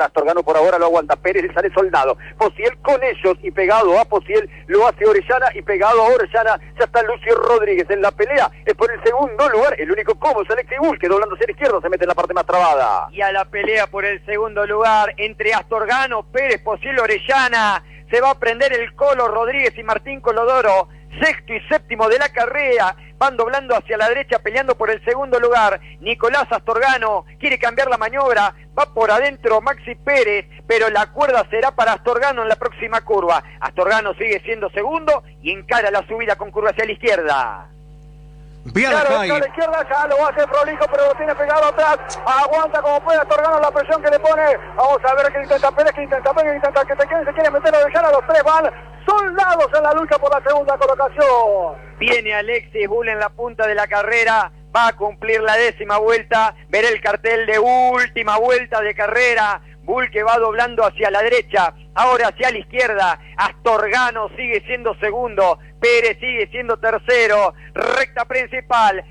para Astorgano, por ahora lo aguanta Pérez, le sale Soldado, Pociel con ellos y pegado a Pociel lo hace Orellana y pegado a Orellana ya está Lucio Rodríguez en la pelea, es por el segundo lugar, el único cómodo es Alexis Bull, que doblándose a la izquierda se mete en la parte más trabada. Y a la pelea por el segundo lugar entre Astorgano, Pérez, Pociel, Orellana, se va a prender el Colo Rodríguez y Martín Colodoro, sexto y séptimo de la carrera, van doblando hacia la derecha peleando por el segundo lugar. Nicolás Astorgano quiere cambiar la maniobra, va por adentro Maxi Pérez, pero la cuerda será para Astorgano en la próxima curva. Astorgano sigue siendo segundo y encara la subida con curva hacia la izquierda. Claro, a la izquierda ya lo hace prolijo, pero lo tiene pegado atrás. Aguanta como puede Astorgano la presión que le pone. Vamos a ver qué intenta Pérez, que intenta que se quiere meter a Orellana. Los tres van soldados en la lucha por la segunda colocación. Viene Alexis Bull en la punta de la carrera, va a cumplir la 10ª vuelta. Verá el cartel de última vuelta de carrera. Bull que va doblando hacia la derecha, ahora hacia la izquierda. Astorgano sigue siendo segundo, Pérez sigue siendo tercero. Recta principal,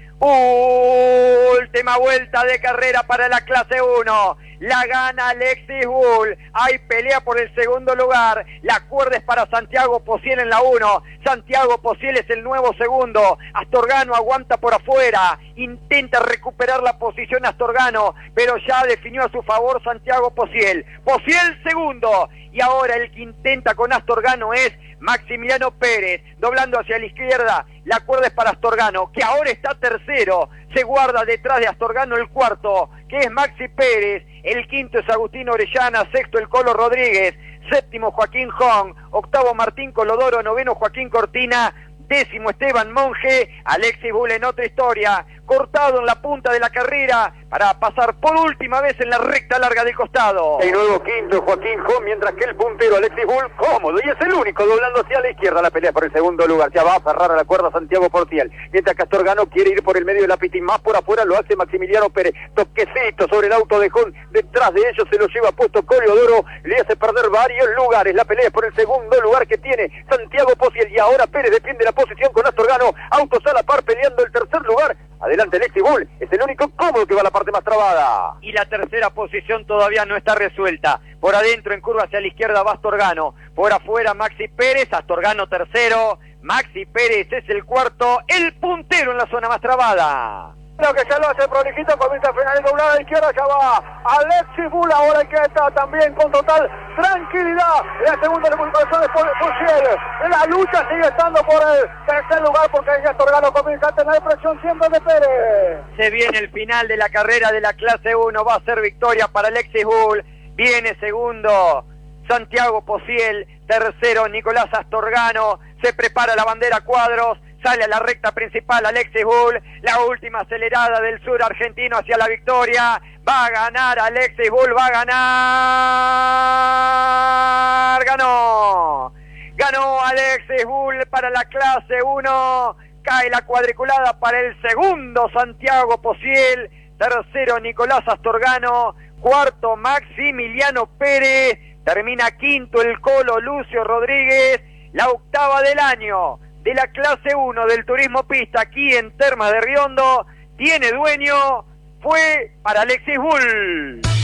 última vuelta de carrera para la clase 1. La gana Alexis Bull. Hay pelea por el segundo lugar. La cuerda es para Santiago Pociel en la 1. Santiago Pociel es el nuevo segundo. Astorgano aguanta por afuera. Intenta recuperar la posición Astorgano, pero ya definió a su favor Santiago Pociel. Pociel segundo. Y ahora el que intenta con Astorgano es Maximiliano Pérez, doblando hacia la izquierda. La cuerda es para Astorgano, que ahora está tercero. Se guarda detrás de Astorgano el cuarto, que es Maxi Pérez. El quinto es Agustín Orellana, sexto el Colo Rodríguez, séptimo Joaquín Jong, octavo Martín Colodoro, noveno Joaquín Cortina, décimo Esteban Monge. Alexis Bull en otra historia, cortado en la punta de la carrera para pasar por última vez en la recta larga del costado. El nuevo quinto es Joaquín Jong, mientras que el puntero Alexis Bull, cómodo, y es el único doblando hacia la izquierda. La pelea por el segundo lugar, ya va a cerrar a la cuerda Santiago Pociel, mientras que Astorgano quiere ir por el medio de la pista y más por afuera lo hace Maximiliano Pérez. Toquecito sobre el auto de Jong, detrás de ellos se lo lleva puesto Colodoro, le hace perder varios lugares. La pelea es por el segundo lugar que tiene Santiago Pociel y ahora Pérez defiende la posición con Astorgano, autos a la par peleando el tercer lugar. Adelante Alexis Bull, es el único cómodo que va a la parte más trabada. Y la tercera posición todavía no está resuelta. Por adentro en curva hacia la izquierda va Astorgano, por afuera Maxi Pérez, Astorgano tercero, Maxi Pérez es el cuarto, el puntero en la zona más trabada. Lo que ya lo hace prolijito, comienza a frenar el doblado a la izquierda, ya va Alexis Bull, ahora que está también con total tranquilidad. La segunda recuperación es por Pociel. La lucha sigue estando por el tercer lugar porque Astorgano comienza a tener presión siempre de Pérez. Se viene el final de la carrera de la clase 1, va a ser victoria para Alexis Bull. Viene segundo Santiago Pociel, tercero Nicolás Astorgano, se prepara la bandera cuadros. Sale a la recta principal Alexis Bull, la última acelerada del sur argentino hacia la victoria. Va a ganar Alexis Bull, va a ganar. Ganó Alexis Bull para la clase 1. Cae la cuadriculada para el segundo Santiago Pociel. Tercero Nicolás Astorgano. Cuarto Maximiliano Pérez. Termina quinto el Colo Lucio Rodríguez. La octava del año de la clase 1 del turismo pista aquí en Termas de Riondo, tiene dueño, fue para Alexis Bull.